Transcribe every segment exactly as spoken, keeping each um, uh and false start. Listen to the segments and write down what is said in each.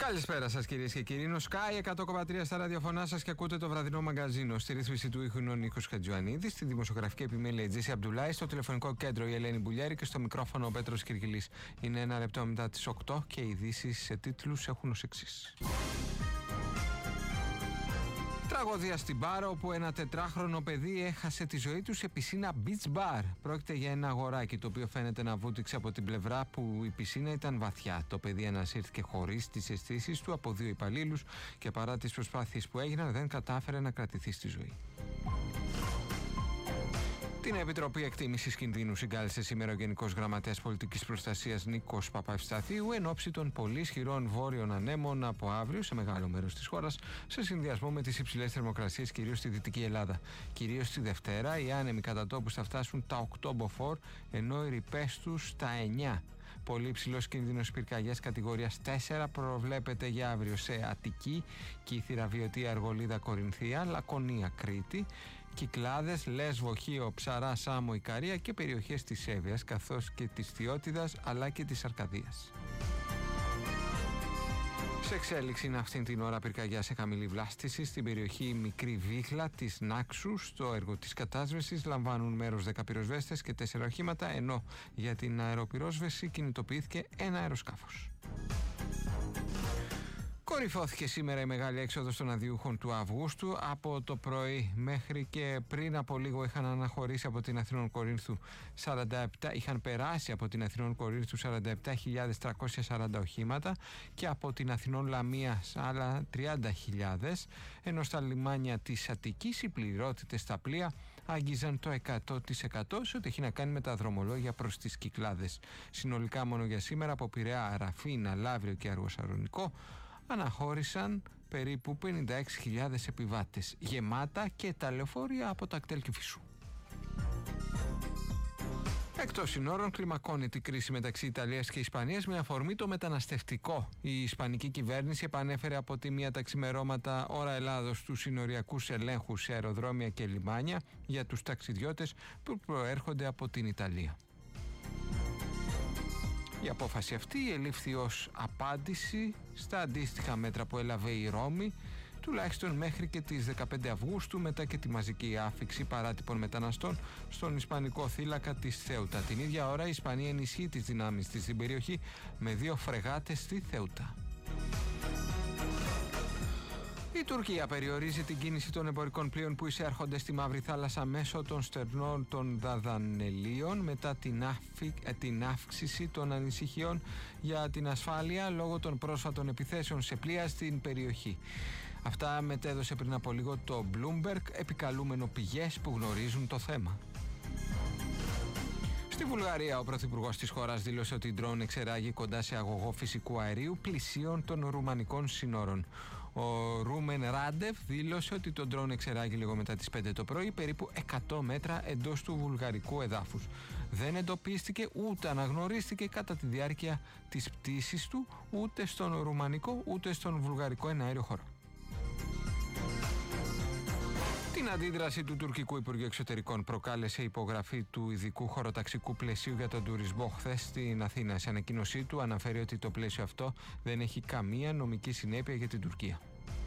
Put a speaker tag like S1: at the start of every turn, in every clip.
S1: Καλησπέρα σας κυρίες και κύριοι. Είναι ο Sky εκατό κόμμα τρία στα ραδιοφωνά σας και ακούτε το βραδινό μαγκαζίνο. Στη ρύθμιση του ήχου είναι ο Νίκος Χατζιωαννίδης, στη δημοσιογραφική επιμέλεια η Τζέσι Αμπτουλάη, στο τηλεφωνικό κέντρο η Ελένη Μπουλιάρη και στο μικρόφωνο ο Πέτρος Κυρκυλής. Είναι ένα λεπτό μετά τις οκτώ και οι ειδήσεις σε τίτλους έχουν ως εξής. Τραγωδία στην Πάρο, όπου ένα τετράχρονο παιδί έχασε τη ζωή του σε πισίνα beach bar. Πρόκειται για ένα αγοράκι το οποίο φαίνεται να βούτυξε από την πλευρά που η πισίνα ήταν βαθιά. Το παιδί ανασύρθηκε χωρίς τις αισθήσεις του από δύο υπαλλήλους και παρά τις προσπάθειες που έγιναν δεν κατάφερε να κρατηθεί στη ζωή. Την Επιτροπή Εκτίμησης Κινδύνου συγκάλεσε σήμερα ο Γενικός Γραμματέας Πολιτικής Προστασίας Νίκος Παπαευσταθίου εν ώψη των πολύ ισχυρών βόρειων ανέμων από αύριο σε μεγάλο μέρος της χώρας, σε συνδυασμό με τις υψηλές θερμοκρασίες κυρίως στη Δυτική Ελλάδα. Κυρίως τη Δευτέρα οι άνεμοι κατά τόπους θα φτάσουν τα οκτώ μποφόρ, ενώ οι ρηπές τους τα εννιά. Πολύ υψηλός κίνδυνος πυρκαγιάς κατηγορίας τέσσερα προβλέπεται για αύριο σε Αττική, Κύθυρα, Βιωτία, Αργολίδα, Κορινθία, Λακωνία, Κρήτη, Κυκλάδες, Λέσβο, Χίο, Ψαρά, Σάμο, Ικαρία και περιοχές της Εύβοιας καθώς και της Θειότιδας αλλά και της Αρκαδίας. Σε εξέλιξη είναι αυτήν την ώρα πυρκαγιά σε χαμηλή βλάστηση στην περιοχή Μικρή Βίχλα της Νάξου. Στο έργο της κατάσβεσης λαμβάνουν μέρος δέκα πυροσβέστες και τέσσερα οχήματα, ενώ για την αεροπυρόσβεση κινητοποιήθηκε ένα αεροσκάφος. Κορυφώθηκε σήμερα η μεγάλη έξοδος των αδειούχων του Αυγούστου. Από το πρωί μέχρι και πριν από λίγο είχαν αναχωρήσει από την Αθηνών Κορίνθου σαράντα επτά, είχαν περάσει από την Αθηνών Κορίνθου σαράντα επτά χιλιάδες τριακόσια σαράντα οχήματα και από την Αθηνών Λαμίας άλλα τριάντα χιλιάδες, ενώ στα λιμάνια της Αττικής οι πληρότητες στα πλοία άγγιζαν το εκατό τοις εκατό σε ό,τι έχει να κάνει με τα δρομολόγια προς τις Κυκλάδες. Συνολικά μόνο για σήμερα από Πειραιά, Ραφίνα, Λαύριο και Αργοσαρονικό αναχώρησαν περίπου πενήντα έξι χιλιάδες επιβάτες, γεμάτα και τα λεωφορεία από τα κτέλ Κηφισού. Εκτός συνόρων κλιμακώνεται η κρίση μεταξύ Ιταλίας και Ισπανίας με αφορμή το μεταναστευτικό. Η ισπανική κυβέρνηση επανέφερε από τη μία τα ξημερώματα ώρα Ελλάδος τους συνοριακούς ελέγχους σε αεροδρόμια και λιμάνια για τους ταξιδιώτες που προέρχονται από την Ιταλία. Η απόφαση αυτή ελήφθη ως απάντηση στα αντίστοιχα μέτρα που έλαβε η Ρώμη, τουλάχιστον μέχρι και τις δεκαπέντε Αυγούστου, μετά και τη μαζική άφιξη παράτυπων μεταναστών στον ισπανικό θύλακα της Θέουτα. Την ίδια ώρα η Ισπανία ενισχύει τις δυνάμεις της στην περιοχή με δύο φρεγάτες στη Θέουτα. Η Τουρκία περιορίζει την κίνηση των εμπορικών πλοίων που εισέρχονται στη Μαύρη Θάλασσα μέσω των στερνών των Δαρδανελίων μετά την, άφη, την αύξηση των ανησυχιών για την ασφάλεια λόγω των πρόσφατων επιθέσεων σε πλοία στην περιοχή. Αυτά μετέδωσε πριν από λίγο το Bloomberg, επικαλούμενο πηγές που γνωρίζουν το θέμα. Στη Βουλγαρία, ο πρωθυπουργός της χώρας δήλωσε ότι η ντρόουν εξεράγει κοντά σε αγωγό φυσικού αερίου πλησίων των ρουμανικών συνόρων. Ο Ρούμεν Ράντεβ δήλωσε ότι το ντρόουν εξεράγει λίγο μετά τις πέντε το πρωί, περίπου εκατό μέτρα εντός του βουλγαρικού εδάφους. Δεν εντοπίστηκε ούτε αναγνωρίστηκε κατά τη διάρκεια της πτήσης του ούτε στον ρουμανικό ούτε στον βουλγαρικό εναέριο χώρο. Την αντίδραση του τουρκικού Υπουργείου Εξωτερικών προκάλεσε η υπογραφή του ειδικού χωροταξικού πλαισίου για τον τουρισμό χθες στην Αθήνα. Σε ανακοίνωσή του αναφέρει ότι το πλαίσιο αυτό δεν έχει καμία νομική συνέπεια για την Τουρκία.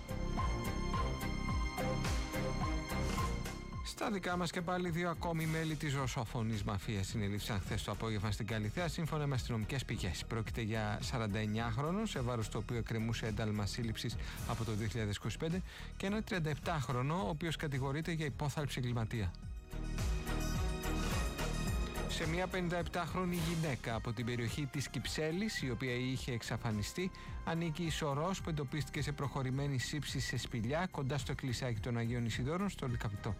S1: Στα δικά μας και πάλι δύο ακόμη μέλη της ρωσόφωνης μαφίας συνελήφθησαν χθες το απόγευμα στην Καλιθέα σύμφωνα με αστυνομικές πηγές. Πρόκειται για σαράντα εννιάχρονο, σε βάρος του οποίου εκκρεμούσε ένταλμα σύλληψης από το δύο χιλιάδες είκοσι πέντε, και ένα τριάντα επτάχρονο, ο οποίος κατηγορείται για υπόθαλψη εγκληματία. Σε μια πενηνταεπτάχρονη γυναίκα από την περιοχή της Κυψέλης, η οποία είχε εξαφανιστεί, ανήκει η σωρός που εντοπίστηκε σε προχωρημένη σύψη σε σπηλιά κοντά στο εκκλησιάκι των Αγίων Ισιδώρων στο Λυκαβητό.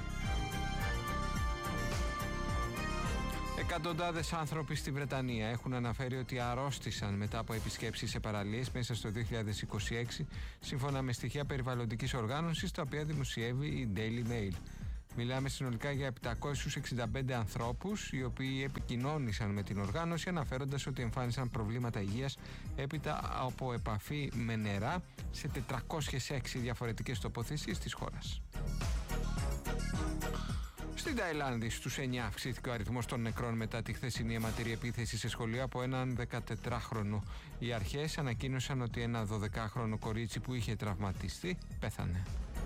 S1: Εκατοντάδες άνθρωποι στη Βρετανία έχουν αναφέρει ότι αρρώστησαν μετά από επισκέψεις σε παραλίες μέσα στο δύο χιλιάδες είκοσι έξι, σύμφωνα με στοιχεία περιβαλλοντικής οργάνωσης τα οποία δημοσιεύει η Daily Mail. Μιλάμε συνολικά για επτακόσιους εξήντα πέντε ανθρώπους οι οποίοι επικοινώνησαν με την οργάνωση αναφέροντας ότι εμφάνισαν προβλήματα υγείας έπειτα από επαφή με νερά σε τετρακόσιες έξι διαφορετικές τοποθεσίες της χώρας. Στην Ταϊλάνδη στους εννιά αυξήθηκε ο αριθμός των νεκρών μετά τη χθεσινή αιματηρή επίθεση σε σχολείο από έναν δεκατετράχρονο. Οι αρχές ανακοίνωσαν ότι ένα δωδεκάχρονο κορίτσι που είχε τραυματιστεί πέθανε.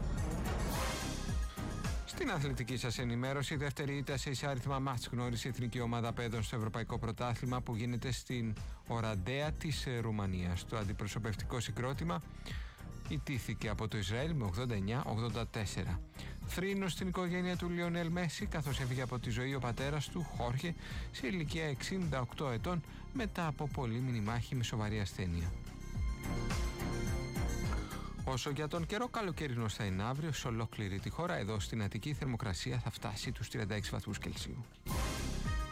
S1: Στην αθλητική σας ενημέρωση, η δεύτερη ήττα σε εισάριθμα μάτς γνώρισε η εθνική ομάδα παιδών στο Ευρωπαϊκό Πρωτάθλημα που γίνεται στην Οραντέα της Ρουμανίας. Το αντιπροσωπευτικό συγκρότημα ιτήθηκε από το Ισραήλ με ογδόντα εννιά ογδόντα τέσσερα. Θρήνος στην οικογένεια του Λιονέλ Μέση, καθώς έφυγε από τη ζωή ο πατέρας του, Χόρχε, σε ηλικία εξήντα οκτώ ετών μετά από πολύμηνη μάχη με σοβαρή ασθένεια. Όσο για τον καιρό, καλοκαιρινός θα είναι αύριο σε ολόκληρη τη χώρα. Εδώ στην Αττική η θερμοκρασία θα φτάσει τους τριάντα έξι βαθμούς Κελσίου.